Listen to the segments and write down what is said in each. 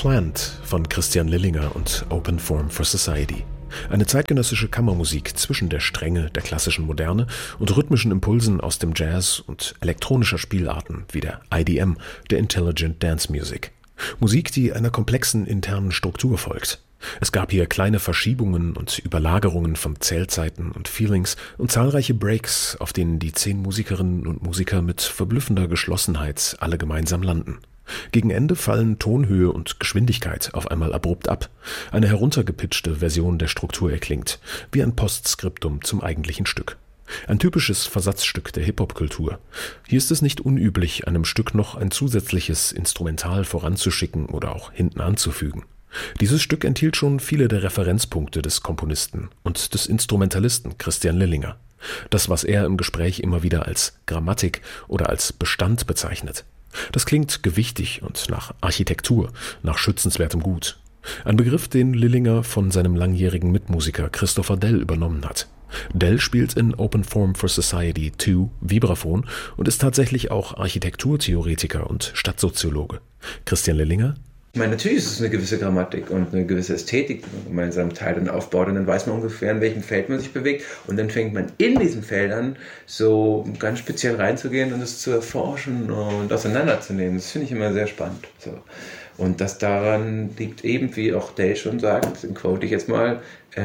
Plant von Christian Lillinger und Open Form for Society. Eine zeitgenössische Kammermusik zwischen der Strenge der klassischen Moderne und rhythmischen Impulsen aus dem Jazz und elektronischer Spielarten wie der IDM, der Intelligent Dance Music. Musik, die einer komplexen internen Struktur folgt. Es gab hier kleine Verschiebungen und Überlagerungen von Zählzeiten und Feelings und zahlreiche Breaks, auf denen die 10 Musikerinnen und Musiker mit verblüffender Geschlossenheit alle gemeinsam landen. Gegen Ende fallen Tonhöhe und Geschwindigkeit auf einmal abrupt ab. Eine heruntergepitchte Version der Struktur erklingt, wie ein Postskriptum zum eigentlichen Stück. Ein typisches Versatzstück der Hip-Hop-Kultur. Hier ist es nicht unüblich, einem Stück noch ein zusätzliches Instrumental voranzuschicken oder auch hinten anzufügen. Dieses Stück enthielt schon viele der Referenzpunkte des Komponisten und des Instrumentalisten Christian Lillinger. Das, was er im Gespräch immer wieder als Grammatik oder als Bestand bezeichnet. Das klingt gewichtig und nach Architektur, nach schützenswertem Gut. Ein Begriff, den Lillinger von seinem langjährigen Mitmusiker Christopher Dell übernommen hat. Dell spielt in Open Form for Society 2 Vibraphon und ist tatsächlich auch Architekturtheoretiker und Stadtsoziologe. Christian Lillinger: Ich meine, natürlich ist es eine gewisse Grammatik und eine gewisse Ästhetik, die man gemeinsam teilt und aufbaut, und dann weiß man ungefähr, in welchem Feld man sich bewegt, und dann fängt man in diesen Feldern so ganz speziell reinzugehen und es zu erforschen und auseinanderzunehmen. Das finde ich immer sehr spannend. So. Und das daran liegt eben, wie auch Dale schon sagt, den quote ich jetzt mal,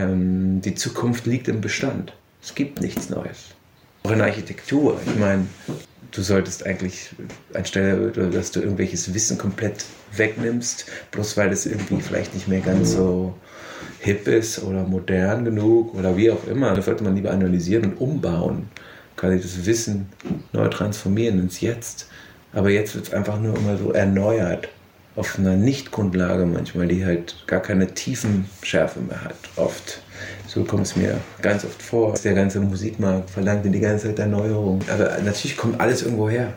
die Zukunft liegt im Bestand. Es gibt nichts Neues. Auch in der Architektur. Ich meine, du solltest eigentlich, anstelle, dass du irgendwelches Wissen komplett wegnimmst, bloß weil es irgendwie vielleicht nicht mehr ganz so hip ist oder modern genug oder wie auch immer, da sollte man lieber analysieren und umbauen. Kann ich das Wissen neu transformieren ins Jetzt. Aber jetzt wird es einfach nur immer so erneuert. Auf einer Nicht-Grundlage manchmal, die halt gar keine Tiefenschärfe mehr hat, oft. So kommt es mir ganz oft vor. Der ganze Musikmarkt verlangt die ganze Zeit Erneuerung. Aber natürlich kommt alles irgendwo her.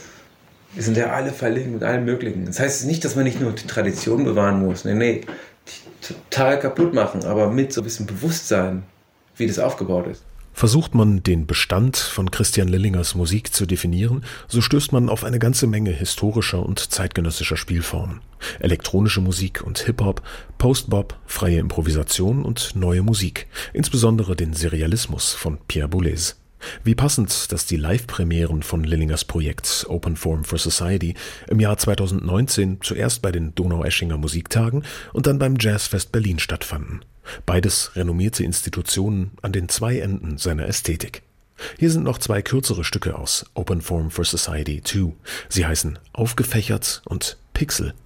Wir sind ja alle verlinkt mit allem Möglichen. Das heißt nicht, dass man nicht nur die Tradition bewahren muss. Nee, die total kaputt machen, aber mit so ein bisschen Bewusstsein, wie das aufgebaut ist. Versucht man, den Bestand von Christian Lillingers Musik zu definieren, so stößt man auf eine ganze Menge historischer und zeitgenössischer Spielformen. Elektronische Musik und Hip-Hop, Post-Bop, freie Improvisation und neue Musik, insbesondere den Serialismus von Pierre Boulez. Wie passend, dass die Live-Premieren von Lillingers Projekt Open Form for Society im Jahr 2019 zuerst bei den Donaueschinger Musiktagen und dann beim Jazzfest Berlin stattfanden. Beides renommierte Institutionen an den 2 Enden seiner Ästhetik. Hier sind noch 2 kürzere Stücke aus Open Form for Society 2. Sie heißen Aufgefächert und Pixel.